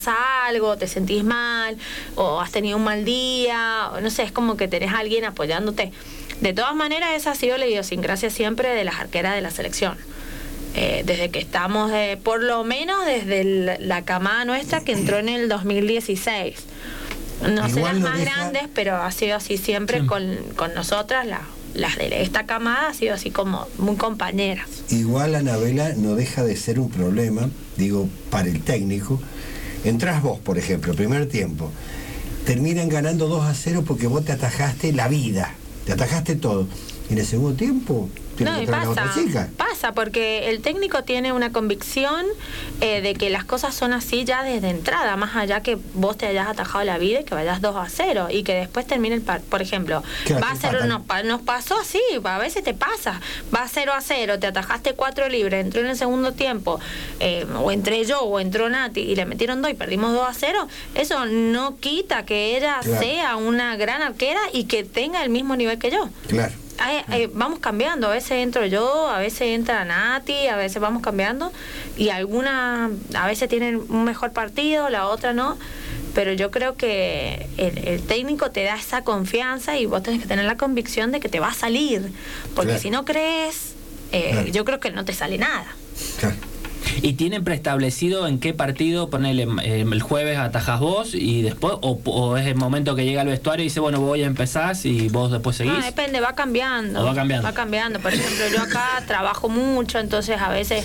algo, te sentís mal, o has tenido un mal día, o no sé, es como que tenés a alguien apoyándote. De todas maneras, esa ha sido la idiosincrasia siempre de las arqueras de la selección. Desde que estamos, por lo menos desde la camada nuestra que entró en el 2016. No sé las más grandes, pero ha sido así siempre con nosotras, las de esta camada ha sido así como muy compañeras. Igual, Anabela, no deja de ser un problema, digo, para el técnico. Entrás vos, por ejemplo, primer tiempo, terminan ganando 2-0 porque vos te atajaste la vida, te atajaste todo. Y en el segundo tiempo no, y pasa, porque el técnico tiene una convicción de que las cosas son así ya desde entrada, más allá que vos te hayas atajado la vida y que vayas 2-0 y que después termine el por ejemplo, claro, va a ser nos pasó así, a veces te pasa, va 0-0, te atajaste 4 libres, entró en el segundo tiempo, o entré yo o entró Nati y le metieron 2 y perdimos 2-0, eso no quita que ella sea una gran arquera y que tenga el mismo nivel que yo. Claro. Vamos cambiando, a veces entro yo, a veces entra Nati, a veces vamos cambiando y algunas a veces tienen un mejor partido, la otra no, pero yo creo que el técnico te da esa confianza y vos tenés que tener la convicción de que te va a salir, porque si no crees, yo creo que no te sale nada. Claro. ¿Y tienen preestablecido en qué partido, ponele, el jueves atajás vos y después, o es el momento que llega al vestuario y dice, bueno, voy a empezar y vos después seguís? No, depende, va cambiando. Va cambiando. Por ejemplo, yo acá trabajo mucho, entonces a veces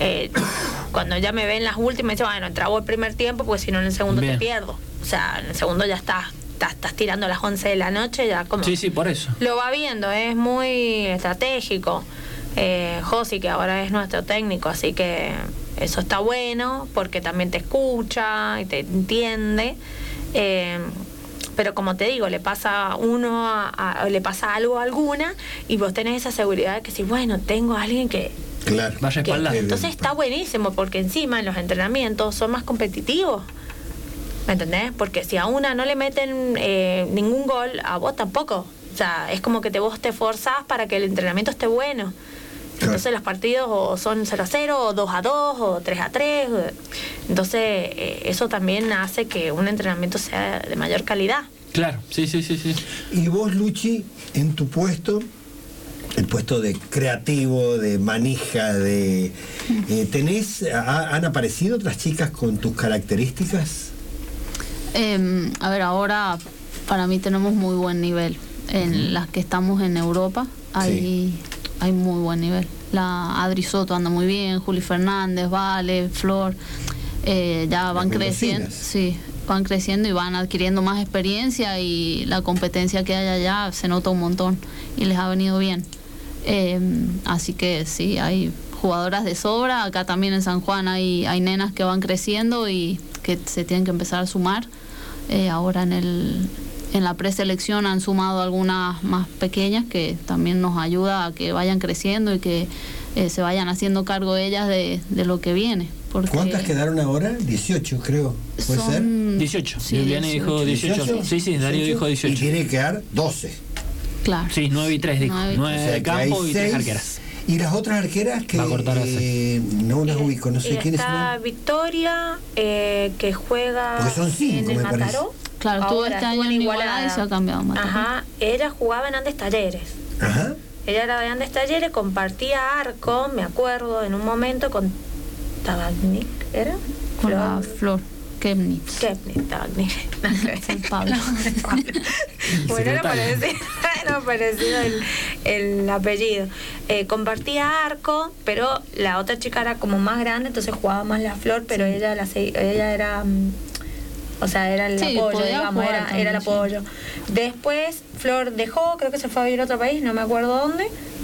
cuando ya me ven las últimas, me dicen, bueno, entraba el primer tiempo, porque si no en el segundo te pierdo. O sea, en el segundo ya estás tirando a las 11 de la noche, ya como... Sí, por eso. Lo va viendo, es muy estratégico. Josi, que ahora es nuestro técnico, así que eso está bueno porque también te escucha y te entiende, pero como te digo, le pasa le pasa algo a alguna y vos tenés esa seguridad de que si bueno, tengo a alguien que vaya espalda. Entonces está buenísimo porque encima en los entrenamientos son más competitivos, ¿me entendés? Porque si a una no le meten ningún gol, a vos tampoco. O sea, es como que vos te esforzás para que el entrenamiento esté bueno. Entonces los partidos o son 0-0, o 2-2, o 3-3. Entonces eso también hace que un entrenamiento sea de mayor calidad. Claro, sí. Y vos, Luchi, en tu puesto, el puesto de creativo, de manija, ¿han aparecido otras chicas con tus características? A ver, ahora para mí tenemos muy buen nivel. En las que estamos en Europa hay muy buen nivel. La Adri Soto anda muy bien, Juli Fernández, Vale, Flor, ya van creciendo, van creciendo y van adquiriendo más experiencia y la competencia que hay allá se nota un montón y les ha venido bien. Así que sí, hay jugadoras de sobra. Acá también en San Juan hay nenas que van creciendo y que se tienen que empezar a sumar. Ahora en la preselección han sumado algunas más pequeñas que también nos ayuda a que vayan creciendo y que se vayan haciendo cargo ellas de lo que viene. ¿Cuántas quedaron ahora? 18, creo. ¿Puede ser? 18. Sí, Viviane dijo 18. Sí, Darío dijo 18. Y tiene que quedar 12. Claro. Sí, 9 y 3, dijo. 9 de campo y 3 arqueras. ¿Y las otras arqueras que va a cortar no las ubico, no sé quiénes son? Está Victoria, que juega son 5, en el me Mataró. Claro, estuvo este año en Igualada y se ha cambiado Mataró. Ajá, ella jugaba en Andes Talleres. Ajá. Ella era de Andes Talleres, compartía arco, me acuerdo, en un momento con Tabagnik, ¿era? Con la Flor. Kemnitz, Tabagnik. Pablo. Bueno, era parecido el apellido. Compartía arco, pero la otra chica era como más grande, entonces jugaba más la Flor, pero ella era... O sea, era el apoyo, digamos, era el apoyo. Después Flor dejó, creo que se fue a vivir a otro país, no me acuerdo dónde,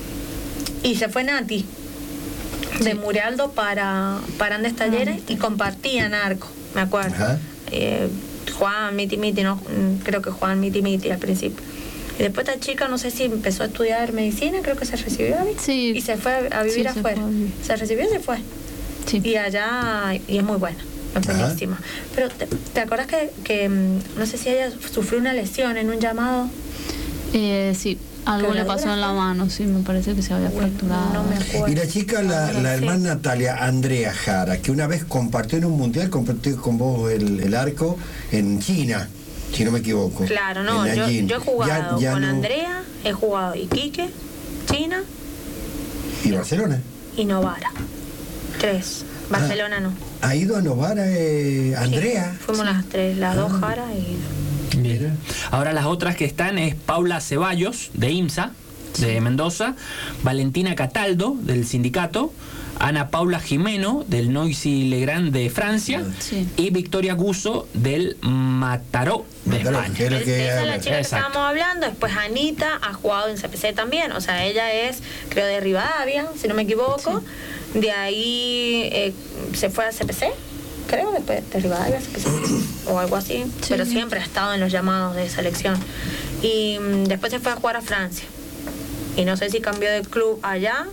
y se fue Nati de Muraldo para Andes Talleres y compartían arco, me acuerdo. Jugaban miti, no, creo que jugaban miti al principio. Y después esta chica, no sé si empezó a estudiar medicina, creo que se recibió y se fue a vivir afuera. Se recibió y se fue. Sí. Y allá, y es muy buena. Es buenísima. Pero ¿te acordás que no sé si ella sufrió una lesión en un llamado? Sí, algo le pasó en la mano, sí, me parece que se había fracturado. No me acuerdo. Y la chica, la hermana Natalia, Andrea Jara, que una vez compartió en un mundial, compartió con vos el arco en China, si no me equivoco. Claro, no, yo he jugado ya con no... Andrea, he jugado Iquique, China ¿Y Barcelona? y Novara. 3. Barcelona no. ¿Ha ido a Novara Andrea? Sí, fuimos las 3, las 2 Jara y... Bien. Ahora las otras que están es Paula Ceballos, de IMSA, de Mendoza, Valentina Cataldo, del sindicato, Ana Paula Jimeno, del Noisy Legrand de Francia, Sí. y Victoria Guso, del Mataró, de España. que era que- Esa es la chica que Exacto. estábamos hablando. Después Anita ha jugado en CPC también. O sea, ella es, creo, de Rivadavia, si no me equivoco. De ahí se fue a CPC, creo, después de Rivadavia, CPC, o algo así. Sí. Pero siempre ha estado en los llamados de selección. Y después se fue a jugar a Francia. Y no sé si cambió de club allá.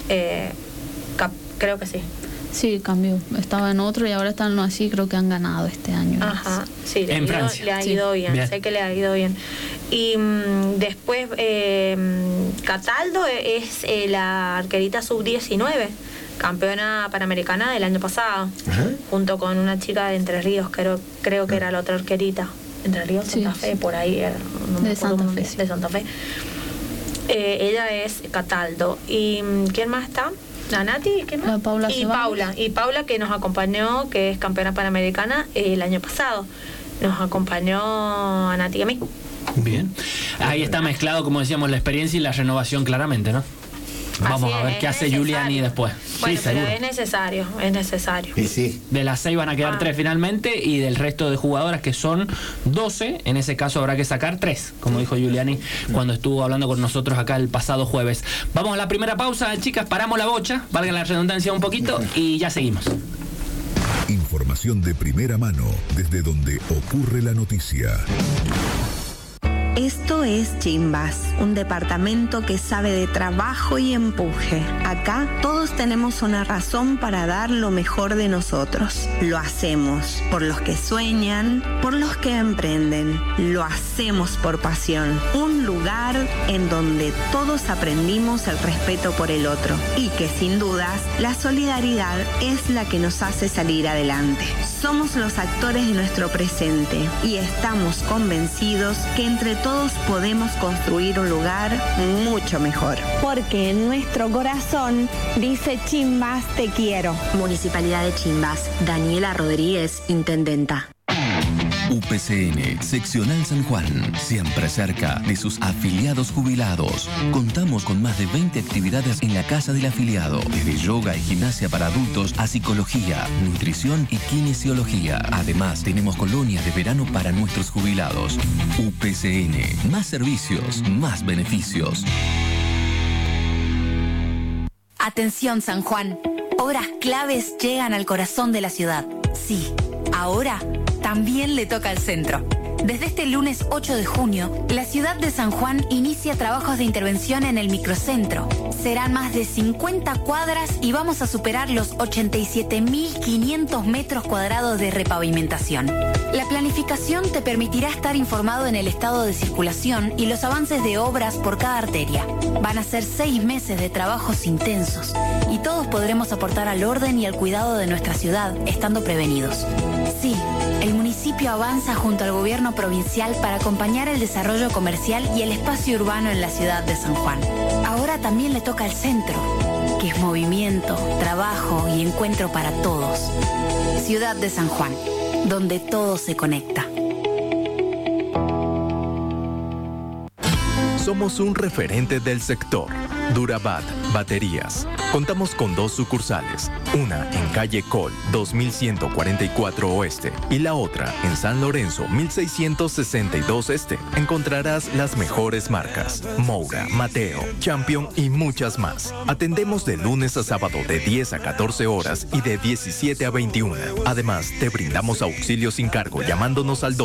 Creo que sí. Sí, cambió. Estaba en otro y ahora están así, creo que han ganado este año. Ajá, sí, En Francia. le ha Sí. ido bien, Bien. sé que le ha ido bien. Y después Cataldo es la arquerita sub-19, campeona panamericana del año pasado, Ajá. junto con una chica de Entre Ríos, creo que era la otra arquerita. Entre Ríos, Sí, Santa Fe, sí. por ahí, no me De acuerdo Santa muy bien, Fe, sí. de Santa Fe. Ella es Cataldo. ¿Y quién más está? La Nati, ¿quién más? La Paula y Ceballos. Paula que nos acompañó, que es campeona panamericana el año pasado. Nos acompañó a Nati y a mí. Bien. Ahí está mezclado, como decíamos, la experiencia y la renovación claramente, ¿no? Vamos Así a ver es, qué es hace necesario. Giuliani después. Bueno, Sí, pero seguro. es necesario. Y sí. De las 6 van a quedar 3 finalmente, y del resto de jugadoras, que son 12, en ese caso habrá que sacar 3, como dijo Giuliani cuando estuvo hablando con nosotros acá el pasado jueves. Vamos a la primera pausa, chicas, paramos la bocha, valga la redundancia un poquito, y ya seguimos. Información de primera mano desde donde ocurre la noticia. Esto es Chimbas, un departamento que sabe de trabajo y empuje. Acá todos tenemos una razón para dar lo mejor de nosotros. Lo hacemos por los que sueñan, por los que emprenden. Lo hacemos por pasión. Un lugar en donde todos aprendimos el respeto por el otro y que sin dudas la solidaridad es la que nos hace salir adelante. Somos los actores de nuestro presente y estamos convencidos que entre todos podemos construir un lugar mucho mejor. Porque en nuestro corazón dice Chimbas te quiero. Municipalidad de Chimbas. Daniela Rodríguez, intendenta. UPCN, Seccional San Juan, siempre cerca de sus afiliados jubilados. Contamos con más de 20 actividades en la casa del afiliado, desde yoga y gimnasia para adultos a psicología, nutrición y kinesiología. Además, tenemos colonias de verano para nuestros jubilados. UPCN, más servicios, más beneficios. Atención San Juan, obras claves llegan al corazón de la ciudad. Sí, ahora también le toca al centro. Desde este lunes 8 de junio, la ciudad de San Juan inicia trabajos de intervención en el microcentro. Serán más de 50 cuadras y vamos a superar los 87.500 metros cuadrados de repavimentación. La planificación te permitirá estar informado en el estado de circulación y los avances de obras por cada arteria. Van a ser 6 meses de trabajos intensos y todos podremos aportar al orden y al cuidado de nuestra ciudad, estando prevenidos. Sí, el municipio avanza junto al gobierno provincial para acompañar el desarrollo comercial y el espacio urbano en la ciudad de San Juan. Ahora también le toca al centro, que es movimiento, trabajo y encuentro para todos. Ciudad de San Juan, donde todo se conecta. Somos un referente del sector. Durabat Baterías. Contamos con 2 sucursales, una en calle Col 2144 Oeste y la otra en San Lorenzo 1662 Este. Encontrarás las mejores marcas, Moura, Mateo, Champion y muchas más. Atendemos de lunes a sábado de 10 a 14 horas y de 17 a 21. Además, te brindamos auxilio sin cargo llamándonos al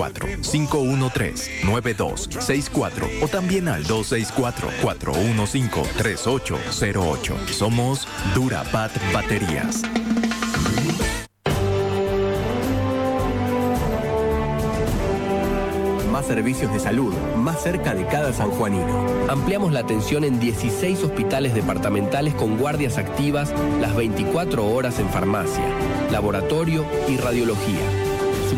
264-513-9264 o también al 264-415-3808. Somos Durabat Baterías. más servicios de salud, más cerca de cada sanjuanino. Ampliamos la atención en 16 hospitales departamentales con guardias activas las 24 horas en farmacia, laboratorio y radiología.